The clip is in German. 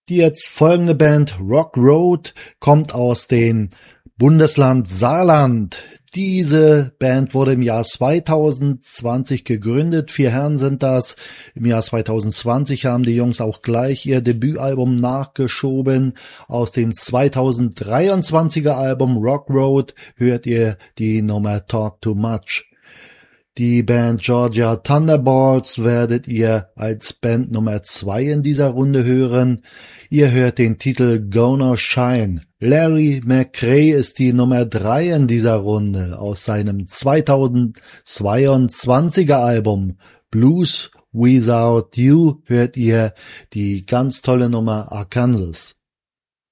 Die jetzt folgende Band Rock Road kommt aus dem Bundesland Saarland. Diese Band wurde im Jahr 2020 gegründet. 4 Herren sind das. Im Jahr 2020 haben die Jungs auch gleich ihr Debütalbum nachgeschoben. Aus dem 2023er Album Rock Road hört ihr die Nummer Talk Too Much. Die Band Georgia Thunderbolts werdet ihr als Band Nummer 2 in dieser Runde hören. Ihr hört den Titel Gonna Shine. Larry McRae ist die Nummer 3 in dieser Runde. Aus seinem 2022er Album Blues Without You hört ihr die ganz tolle Nummer Arkansas.